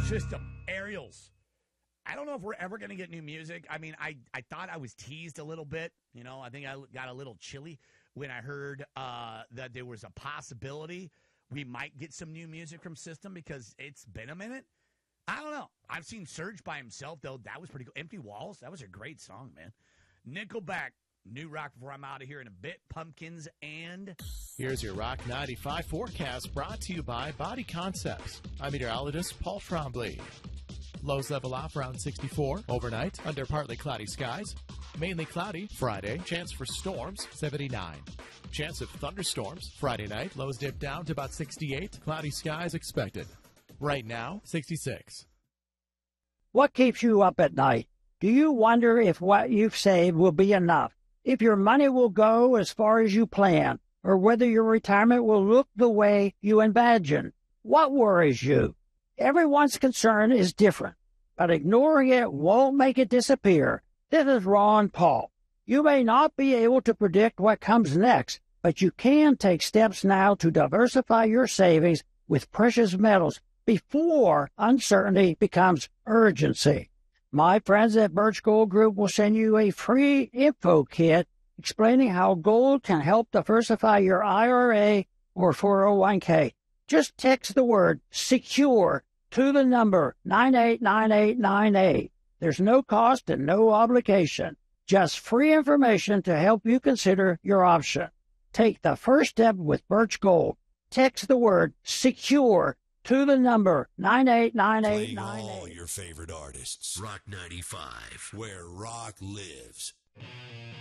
System, Aerials. I don't know if we're ever going to get new music. I mean, I thought I was teased a little bit. You know, I think I got a little chilly when I heard that there was a possibility we might get some new music from System because it's been a minute. I don't know. I've seen Surge by himself, though. That was pretty cool. Empty Walls, that was a great song, man. Nickelback, new rock before I'm out of here in a bit. Pumpkins and... Here's your Rock 95 forecast brought to you by Body Concepts. I'm meteorologist Paul Trombley. Lows level off around 64 overnight under partly cloudy skies. Mainly cloudy Friday. Chance for storms 79. Chance of thunderstorms Friday night. Lows dip down to about 68. Cloudy skies expected. Right now 66. What keeps you up at night? Do you wonder if what you've saved will be enough? If your money will go as far as you plan? Or whether your retirement will look the way you imagine? What worries you? Everyone's concern is different, but ignoring it won't make it disappear. This is Ron Paul. You may not be able to predict what comes next, but you can take steps now to diversify your savings with precious metals before uncertainty becomes urgency. My friends at Birch Gold Group will send you a free info kit explaining how gold can help diversify your IRA or 401k. Just text the word SECURE to the number 989898. There's no cost and no obligation. Just free information to help you consider your option. Take the first step with Birch Gold. Text the word SECURE to the number 989898. Playing all your favorite artists. Rock 95, where rock lives.